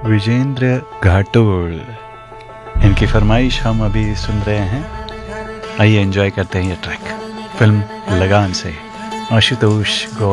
विजेंद्र घाटोल, इनकी फरमाइश हम अभी सुन रहे हैं। आइए एंजॉय करते हैं ये ट्रैक फिल्म लगान से। आशुतोष गौर